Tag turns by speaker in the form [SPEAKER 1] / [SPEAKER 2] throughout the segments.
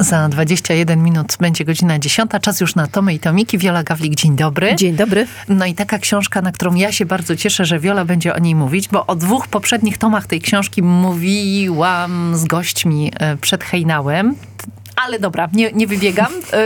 [SPEAKER 1] Za 21 minut będzie godzina 10. Czas już na Tomy i Tomiki. Wiola Gawlik, dzień dobry.
[SPEAKER 2] Dzień dobry.
[SPEAKER 1] No i taka książka, na którą ja się bardzo cieszę, że Wiola będzie o niej mówić, bo o 2 poprzednich tomach tej książki mówiłam z gośćmi przed hejnałem. Ale dobra, nie wybiegam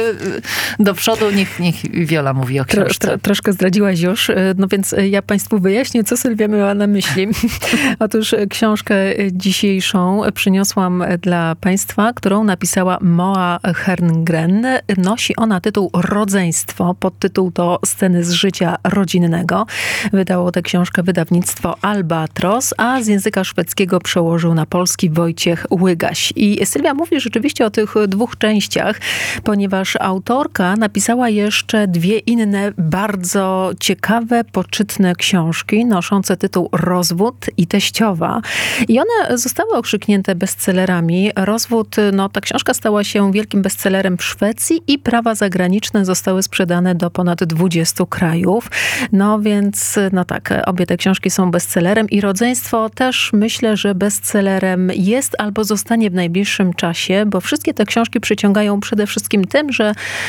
[SPEAKER 1] do przodu, niech Wiola mówi o książce.
[SPEAKER 2] Troszkę zdradziłaś już, no więc ja Państwu wyjaśnię, co Sylwia miała na myśli. Otóż książkę dzisiejszą przyniosłam dla Państwa, którą napisała Moa Herngren. Nosi ona tytuł Rodzeństwo, podtytuł to Sceny z życia rodzinnego. Wydało tę książkę wydawnictwo Albatros, a z języka szwedzkiego przełożył na polski Wojciech Łygaś. I Sylwia mówi rzeczywiście o tych 2 częściach, ponieważ autorka napisała jeszcze 2 inne bardzo ciekawe, poczytne książki noszące tytuł Rozwód i Teściowa. I one zostały okrzyknięte bestsellerami. Rozwód, no ta książka stała się wielkim bestsellerem w Szwecji i prawa zagraniczne zostały sprzedane do ponad 20 krajów. No więc, no tak, obie te książki są bestsellerem i Rodzeństwo też myślę, że bestsellerem jest albo zostanie w najbliższym czasie, bo wszystkie te książki przyciągają przede wszystkim tym, że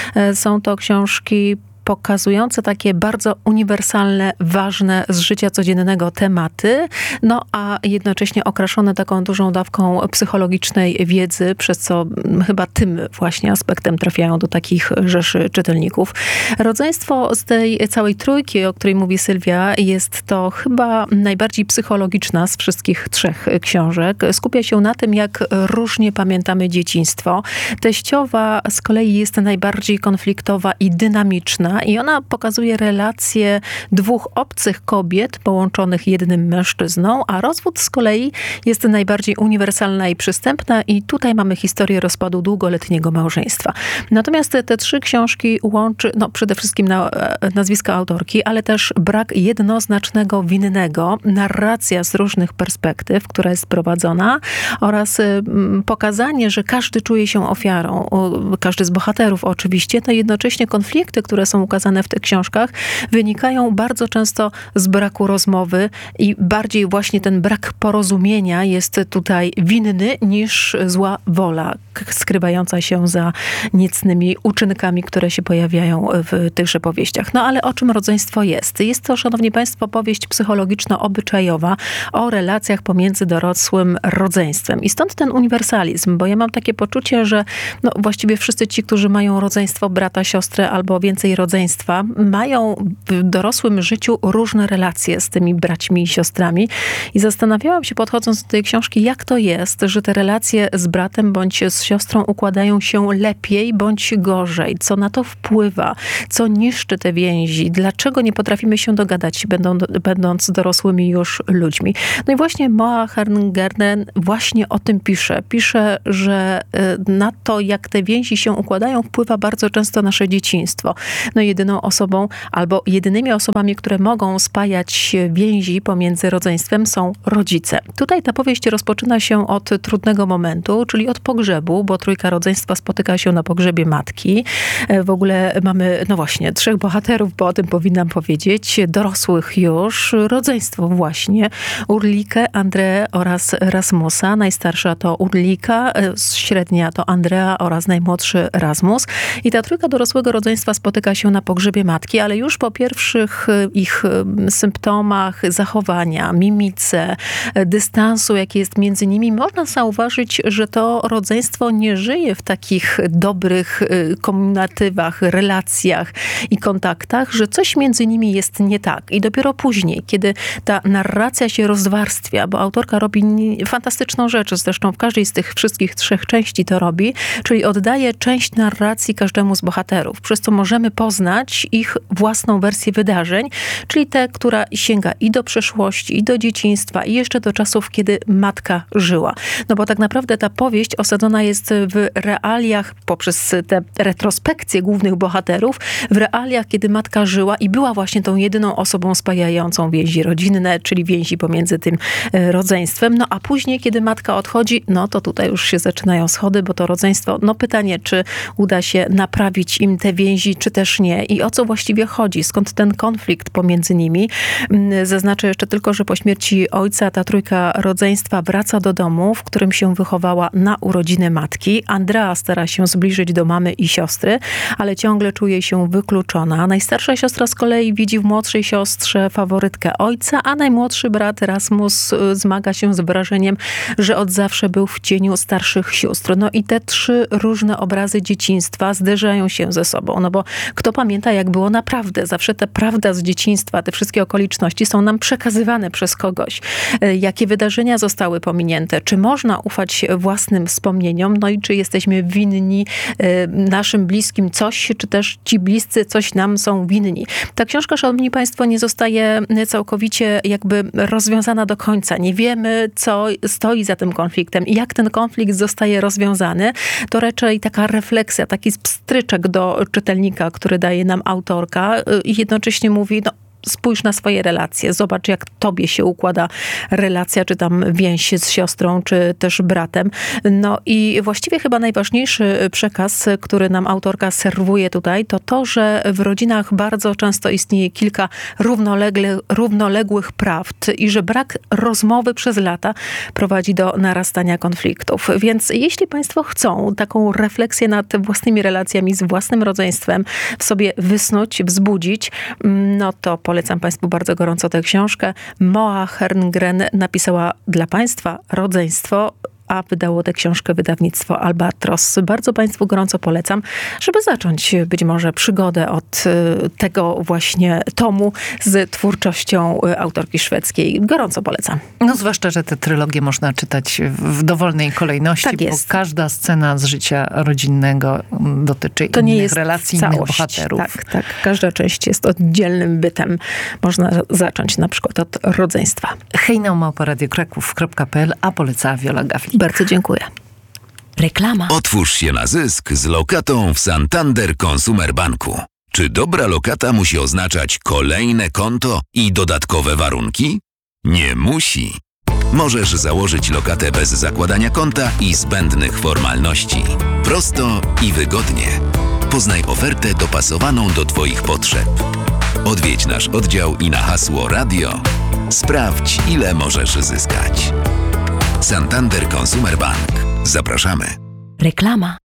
[SPEAKER 2] są to książki pokazujące takie bardzo uniwersalne, ważne z życia codziennego tematy, no a jednocześnie okraszone taką dużą dawką psychologicznej wiedzy, przez co chyba tym właśnie aspektem trafiają do takich rzeszy czytelników. Rodzeństwo z tej całej trójki, o której mówi Sylwia, jest to chyba najbardziej psychologiczna z wszystkich 3 książek. Skupia się na tym, jak różnie pamiętamy dzieciństwo. Teściowa z kolei jest najbardziej konfliktowa i dynamiczna, i ona pokazuje relacje 2 obcych kobiet połączonych jednym mężczyzną, a rozwód z kolei jest najbardziej uniwersalna i przystępna i tutaj mamy historię rozpadu długoletniego małżeństwa. Natomiast te 3 książki łączy, no przede wszystkim nazwisko autorki, ale też brak jednoznacznego winnego, narracja z różnych perspektyw, która jest prowadzona oraz pokazanie, że każdy czuje się ofiarą, każdy z bohaterów oczywiście, to jednocześnie konflikty, które są ukazane w tych książkach, wynikają bardzo często z braku rozmowy i bardziej właśnie ten brak porozumienia jest tutaj winny niż zła wola, skrywająca się za niecnymi uczynkami, które się pojawiają w tychże powieściach. No ale o czym Rodzeństwo jest? Jest to, szanowni państwo, powieść psychologiczno-obyczajowa o relacjach pomiędzy dorosłym rodzeństwem. I stąd ten uniwersalizm, bo ja mam takie poczucie, że no, właściwie wszyscy ci, którzy mają rodzeństwo brata, siostrę albo więcej rodzeństwa, mają w dorosłym życiu różne relacje z tymi braćmi i siostrami. I zastanawiałam się, podchodząc do tej książki, jak to jest, że te relacje z bratem bądź z siostrą układają się lepiej bądź gorzej. Co na to wpływa? Co niszczy te więzi? Dlaczego nie potrafimy się dogadać, będąc dorosłymi już ludźmi? No i właśnie Moa Herngren właśnie o tym pisze. Pisze, że na to, jak te więzi się układają, wpływa bardzo często nasze dzieciństwo. No jedyną osobą albo jedynymi osobami, które mogą spajać więzi pomiędzy rodzeństwem, są rodzice. Tutaj ta powieść rozpoczyna się od trudnego momentu, czyli od pogrzebu, bo trójka rodzeństwa spotyka się na pogrzebie matki. W ogóle mamy, no właśnie, 3 bohaterów, bo o tym powinnam powiedzieć, dorosłych już, rodzeństwo właśnie, Urlike, Andrę oraz Rasmusa. Najstarsza to Urlika, średnia to Andrea oraz najmłodszy Rasmus. I ta trójka dorosłego rodzeństwa spotyka się na pogrzebie matki, ale już po pierwszych ich symptomach zachowania, mimice, dystansu, jaki jest między nimi, można zauważyć, że to rodzeństwo nie żyje w takich dobrych komunatywach, relacjach i kontaktach, że coś między nimi jest nie tak. I dopiero później, kiedy ta narracja się rozwarstwia, bo autorka robi fantastyczną rzecz, zresztą w każdej z tych wszystkich 3 części to robi, czyli oddaje część narracji każdemu z bohaterów, przez co możemy poznać ich własną wersję wydarzeń, czyli tę, która sięga i do przeszłości, i do dzieciństwa, i jeszcze do czasów, kiedy matka żyła. No bo tak naprawdę ta powieść osadzona jest w realiach, poprzez te retrospekcje głównych bohaterów, w realiach, kiedy matka żyła i była właśnie tą jedyną osobą spajającą więzi rodzinne, czyli więzi pomiędzy tym rodzeństwem. No a później, kiedy matka odchodzi, no to tutaj już się zaczynają schody, bo to rodzeństwo, no pytanie, czy uda się naprawić im te więzi, czy też nie. faktycznie i o co właściwie chodzi, skąd ten konflikt pomiędzy nimi. Zaznaczę jeszcze tylko, że po śmierci ojca ta trójka rodzeństwa wraca do domu, w którym się wychowała na urodziny matki. Andrea stara się zbliżyć do mamy i siostry, ale ciągle czuje się wykluczona. Najstarsza siostra z kolei widzi w młodszej siostrze faworytkę ojca, a najmłodszy brat Erasmus zmaga się z wrażeniem, że od zawsze był w cieniu starszych sióstr. No i te trzy różne obrazy dzieciństwa zderzają się ze sobą, no bo kto pamięta, jak było naprawdę? Zawsze ta prawda z dzieciństwa, te wszystkie okoliczności są nam przekazywane przez kogoś. Jakie wydarzenia zostały pominięte? Czy można ufać własnym wspomnieniom? No i czy jesteśmy winni naszym bliskim coś, czy też ci bliscy coś nam są winni? Ta książka, szanowni państwo, nie zostaje całkowicie jakby rozwiązana do końca. Nie wiemy, co stoi za tym konfliktem i jak ten konflikt zostaje rozwiązany. To raczej taka refleksja, taki pstryczek do czytelnika, który daje nam autorka i jednocześnie mówi, no spójrz na swoje relacje, zobacz, jak tobie się układa relacja, czy tam więź z siostrą, czy też bratem. No i właściwie chyba najważniejszy przekaz, który nam autorka serwuje tutaj, to to, że w rodzinach bardzo często istnieje kilka równoległych prawd i że brak rozmowy przez lata prowadzi do narastania konfliktów. Więc jeśli państwo chcą taką refleksję nad własnymi relacjami z własnym rodzeństwem w sobie wysnuć, wzbudzić, no to polecam państwu bardzo gorąco tę książkę. Moa Herngren napisała dla państwa Rodzeństwo, a wydało tę książkę wydawnictwo Albatros. Bardzo państwu gorąco polecam, żeby zacząć być może przygodę od tego właśnie tomu z twórczością autorki szwedzkiej. Gorąco polecam.
[SPEAKER 1] No zwłaszcza, że tę trylogię można czytać w dowolnej kolejności,
[SPEAKER 2] tak jest.
[SPEAKER 1] Bo każda scena z życia rodzinnego dotyczy
[SPEAKER 2] to
[SPEAKER 1] innych relacji,
[SPEAKER 2] całość.
[SPEAKER 1] innych bohaterów.
[SPEAKER 2] Tak. Każda część jest oddzielnym bytem. Można zacząć na przykład od rodzeństwa.
[SPEAKER 1] hejnał@radiokraków.pl, a polecała Wiola Gawlik.
[SPEAKER 2] Bardzo dziękuję. Reklama.
[SPEAKER 3] Otwórz się na zysk z lokatą w Santander Consumer Banku. Czy dobra lokata musi oznaczać kolejne konto i dodatkowe warunki? Nie musi. Możesz założyć lokatę bez zakładania konta i zbędnych formalności. Prosto i wygodnie. Poznaj ofertę dopasowaną do twoich potrzeb. Odwiedź nasz oddział i na hasło radio sprawdź, ile możesz zyskać. Santander Consumer Bank. Zapraszamy.
[SPEAKER 2] Reklama.